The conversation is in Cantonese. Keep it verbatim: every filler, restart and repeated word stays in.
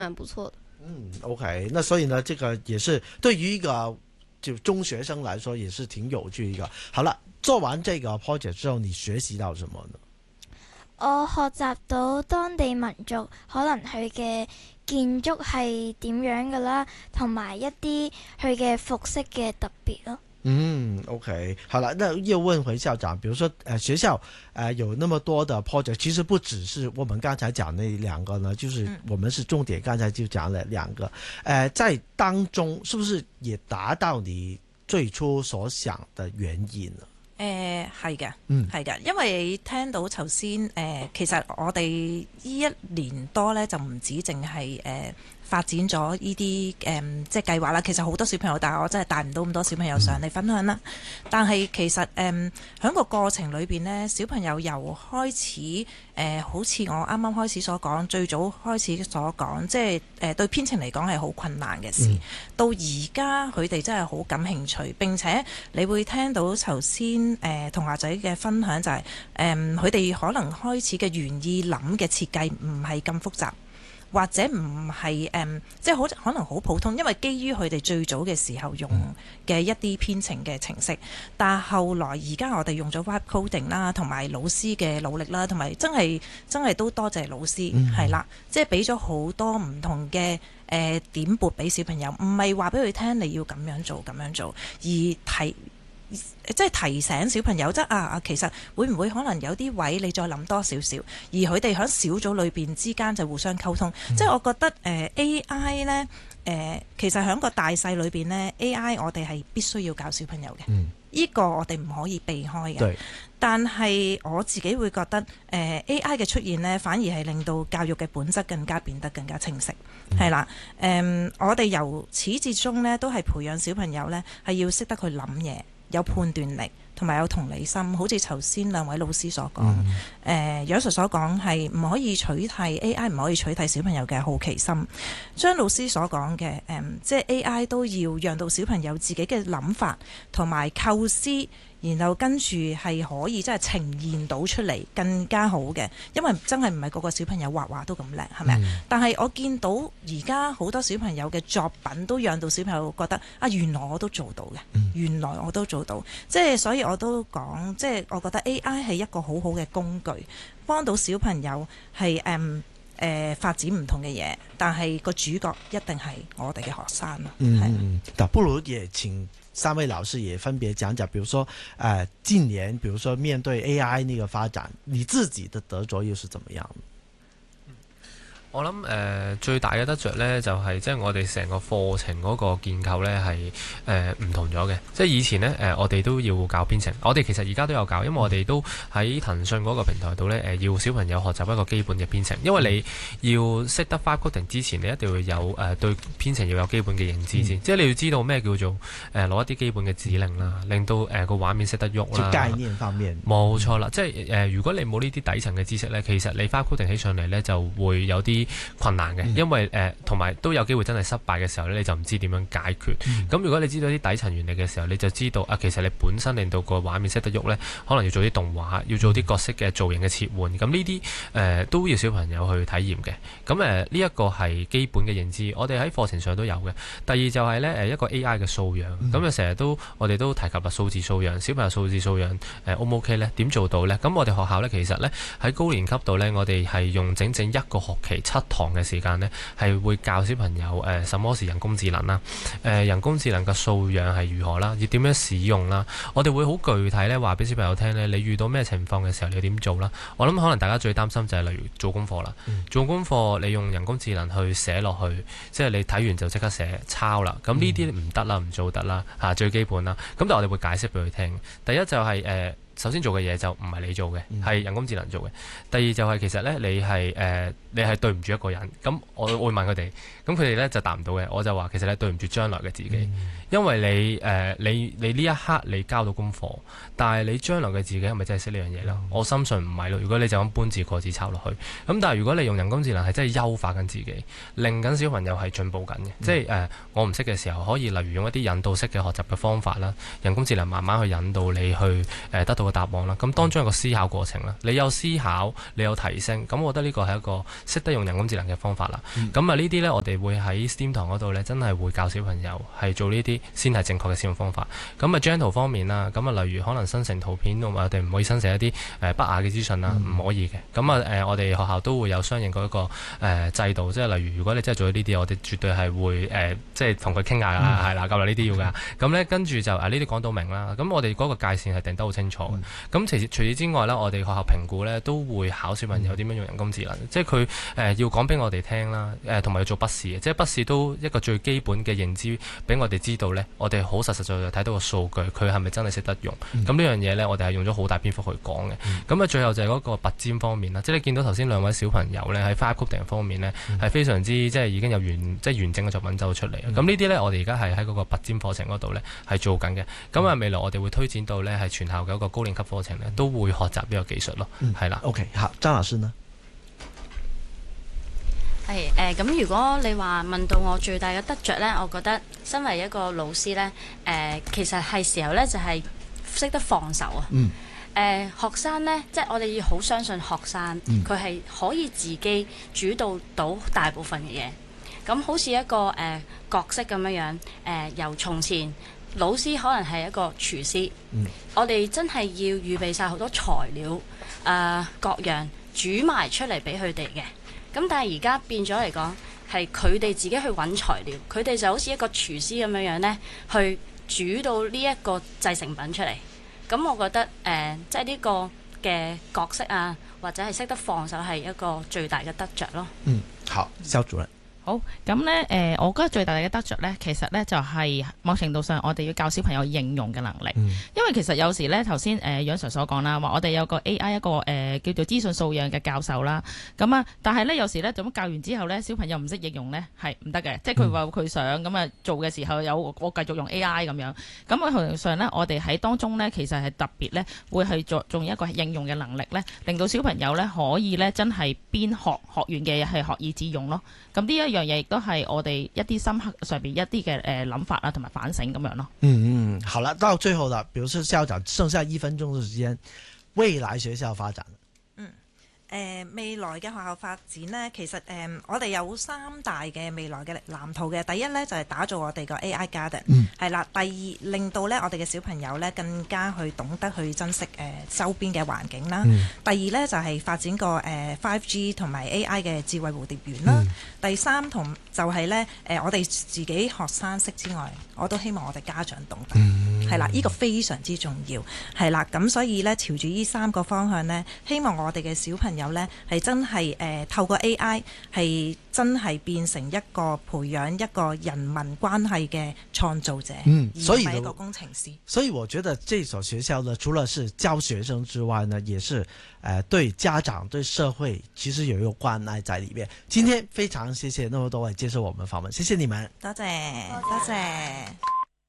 蛮不錯的。 嗯，OK，那所以呢，這個也是對於一個就中學生來說，也是挺有趣一個。好了，做完這個 project 之後，你學習到什麼呢？ 我學習到當地民族可能佢嘅建築係點樣㗎啦，同埋一啲佢嘅服飾嘅特別咯。 嗯 ，OK，好了，那又問回校長，比如說，呃，學校，呃，有那麼多的 project，其實不只是我們剛才講那兩個呢，就是我們是重點，剛才就講了兩個，呃，在當中是不是也達到你最初所想的原因呢？ 誒係嘅， 嗯係嘅，因為聽到頭先誒，其實我哋呢一年多咧就唔止淨係誒發展咗呢啲誒即係計劃啦。其實好多小朋友，但係我真係帶唔到咁多小朋友上嚟分享啦。嗯、但係其實誒喺個過程裏邊呢，小朋友由開始誒、呃，好似我啱啱開始所講，最早開始所講，即係誒、呃、對編程嚟講係好困難嘅事，嗯、到而家佢哋真係好感興趣，並且你會聽到頭先誒同學仔嘅分享就係誒佢哋可能開始嘅原意諗嘅設計唔係咁複雜。或者唔係誒，即係好可能好普通，因為基於佢哋最早嘅時候用嘅一啲編程嘅程式，但係後來而家我哋用咗 Vibe Coding 啦，同埋老師嘅努力啦，同埋真係真係都多謝老師係啦，即係俾咗好多唔同嘅誒、呃、點撥俾小朋友，唔係話俾佢聽你要咁樣做咁樣做，而提。即係提醒小朋友，即係啊啊，其實會唔會可能有啲位你再諗多少少，而佢哋喺小組裏邊之間就互相溝通。嗯、即係我覺得誒、呃、A I 呢，誒、呃，其實喺個大勢裏邊呢 A I 我哋係必須要教小朋友嘅，呢、嗯、個我哋唔可以避開嘅。對但係我自己會覺得誒、呃、A I 嘅出現呢，反而係令到教育嘅本質更加變得更加清晰，係、嗯、啦。誒、呃，我哋由始至終呢，都係培養小朋友呢，係要識得去諗嘢。有判斷力同埋有同理心，好似頭先兩位老師所講，誒楊 Sir 所講係唔可以取替 A I， 唔可以取替小朋友嘅好奇心。張老師所講嘅誒，即係 A I 都要讓到小朋友自己嘅諗法同埋構思。然後跟住係可以真係呈現到出嚟更加好嘅，因為真係唔係個個小朋友畫畫都咁叻，係咪？嗯、但係我見到而家好多小朋友嘅作品都讓到小朋友覺得啊，原來我都做到嘅，嗯、原來我都做到，即係所以我都講，即係我覺得 A I 係一個好好嘅工具，幫到小朋友係誒誒發展唔同嘅嘢，但係個主角一定係我哋嘅學生咯。 嗯，但不如也請三位老師也分別講講，比如說，誒、呃，近年，比如說面對 A I 呢個發展，你自己的得着又是怎麼樣？ 我諗誒、呃、最大嘅得着呢，就係即係我哋成個課程嗰個建構呢係誒唔同咗嘅。即係以前呢，誒、呃、我哋都要教編程，我哋其實而家都有教，因為我哋都喺騰訊嗰個平台度呢，誒、呃、要小朋友學習一個基本嘅編程。因為你要識得 Vibe Coding之前，你一定要有誒、呃、對編程要有基本嘅認知先。嗯、即係你要知道咩叫做誒攞、呃、一啲基本嘅指令啦，令到誒個、呃、畫面識得喐啦。 概念方面冇錯啦，即係誒、呃、如果你冇呢啲底層嘅知識呢，其實你 Vibe Coding 起上嚟呢，就會有啲困難嘅，因為誒同埋都有機會真係失敗嘅時候咧，你就唔知點樣解決。咁、嗯、如果你知道啲底層原理嘅時候，你就知道啊，其實你本身令到個畫面識得喐咧，可能要做啲動畫，要做啲角色嘅造型嘅切換。咁呢啲誒都要小朋友去體驗嘅。咁誒呢一個係基本嘅認知，我哋喺課程上都有嘅。第二就係咧誒一個 A I 嘅素養。咁啊成日都我哋都提及啦，數字素養，小朋友數字素養誒 O 唔 OK 咧？點做到咧？咁我哋學校咧其實咧喺高年級度咧，我哋係用整整一個學期七堂嘅時間呢，係會教小朋友誒、呃，什麼是人工智能啦？誒、呃，人工智能嘅素養係如何啦？要點樣使用啦？我哋會好具體咧話俾小朋友聽咧，你遇到咩情況嘅時候你要點做啦？我諗可能大家最擔心就係例如做功課啦，嗯、做功課你用人工智能去寫落去，即係你睇完就即刻寫抄啦。咁呢啲唔得啦，唔做得啦嚇，最基本啦。咁但係我哋會解釋俾佢聽。第一就係、是、誒。呃首先做嘅嘢就唔係你做嘅，係、嗯、人工智能做嘅。第二就係其實咧，你係誒、呃、你係對唔住一個人。咁我會問佢哋，咁佢哋咧就答唔到嘅。我就話其實你對唔住將來嘅自己，嗯、因為你誒、呃、你你呢一刻你交到功課，但係你將來嘅自己係咪真係識呢樣嘢咧？嗯、我深信唔係咯。如果你就咁搬字過紙抄落去，咁但係如果你用人工智能係真係優化緊自己，令緊小朋友係進步緊嘅，嗯、即係誒、呃、我唔識嘅時候可以例如用一啲引導式嘅學習嘅方法啦，人工智能慢慢去引導你去誒、呃、得到個答案啦。咁當中有個思考過程啦，你有思考，你有提升，咁我覺得呢個係一個識得用人工智能嘅方法啦。咁啊、嗯、呢啲呢，我哋會喺 STEAM 堂嗰度呢，真係會教小朋友係做呢啲先係正確嘅使用方法。咁啊 Gentle 方面啦，咁啊例如可能生成圖片，我哋唔可以生成一啲誒不雅嘅資訊啦，唔、嗯、可以嘅。咁啊誒我哋學校都會有相應嗰、那個誒、呃、制度，即係例如如果你真係做咗呢啲，我哋絕對係會誒、呃、即係同佢傾下啦，係啦、嗯，咁啊呢啲要㗎。咁呢，跟住就啊呢啲講到明啦。咁我哋嗰個界線係定得好清楚嘅。咁、嗯、其實除此之外呢，我哋學校評估呢都會考小朋友點樣用人工智能，嗯、即係佢誒要講俾我哋聽啦，誒同埋要做筆試，即係筆試都一個最基本嘅認知，俾我哋知道呢，我哋好實實在在睇到個數據，佢係咪真係識得用？咁呢、嗯、樣嘢呢，我哋係用咗好大篇幅去講嘅。咁啊、嗯，最後就係嗰個拔尖方面啦，即係你見到頭先兩位小朋友呢，喺 five coding 方面呢，係、嗯、非常之即係已經有完即係完整嘅作品走出嚟。咁呢啲呢，我哋而家係喺嗰個拔尖課程嗰度呢，係做緊嘅。咁啊、嗯，未來我哋會推展到呢，係全校嘅一個高年級課程呢，都會學習呢個技術咯。係啦、嗯、 OK， 好，張老師呢？ 係誒，咁、呃、如果你話問到我最大嘅得着呢，我覺得身為一個老師呢，誒、呃，其實係時候呢，就係、是、識得放手啊。嗯。誒、呃、學生呢，即係我哋要好相信學生，佢係、嗯、可以自己主導到大部分嘅嘢。咁好似一個誒、呃、角色咁樣樣，誒、呃、由從前老師可能係一個廚師，嗯、我哋真係要預備晒好多材料，誒、呃、各樣煮埋出嚟俾佢哋嘅。咁但係而家變咗嚟講，係佢哋自己去揾材料，佢哋就好似一個廚師咁樣樣呢，去煮到呢一個製成品出嚟。咁我覺得誒、呃，即係呢個嘅角色啊，或者係識得放手係一個最大嘅得着咯。 嗯，好，肖主任。 好，咁咧誒，我覺得最大嘅得着咧，其實咧就係、是、某程度上，我哋要教小朋友應用嘅能力。嗯、因為其實有時咧，頭先誒楊 Sir 所講啦，話我哋有個 A I 一個誒、呃、叫做資訊素養嘅教授啦。咁啊，但係咧有時咧咁教完之後咧，小朋友唔識應用咧係唔得嘅，即係佢話佢想咁啊做嘅時候有我繼續用 A I 咁樣。咁啊，同上咧，我哋喺當中咧，其實係特別咧會去做做一個應用嘅能力咧，令到小朋友咧可以咧真係邊學學完嘅嘢係學以致用咯。咁呢一樣嘢亦都係我哋一啲深刻上邊一啲嘅誒諗法啊，同埋反省咁樣咯。 嗯嗯，好啦，到最後啦，比如說校長，剩下一分鐘嘅時間，未來學校發展。 誒、呃、未來嘅學校發展呢，其實誒、呃、我哋有三大嘅未來嘅藍圖嘅。第一呢，就係、是、打造我哋個 A I Garden，係啦、嗯。第二令到呢我哋嘅小朋友呢更加去懂得去珍惜誒、呃、周邊嘅環境啦。嗯、第二呢，就係、是、發展個誒 five G 同埋 A I 嘅智慧蝴蝶園啦。嗯、第三同就係呢，誒、呃、我哋自己學生識之外，我都希望我哋家長懂得係啦。呢、嗯這個非常之重要係啦。咁所以呢，朝住呢三個方向呢，希望我哋嘅小朋友有咧係真係誒、呃、透過 A I 係真係變成一個培養一個人民關係嘅創造者，嗯，所以而唔係一個工程師。 所以我覺得這所學校呢，除了是教學生之外呢，也是誒、呃、對家長對社會其實有一個關愛在裏面。今天非常謝謝那麼多位接受我們訪問，謝謝你們， 多謝多謝。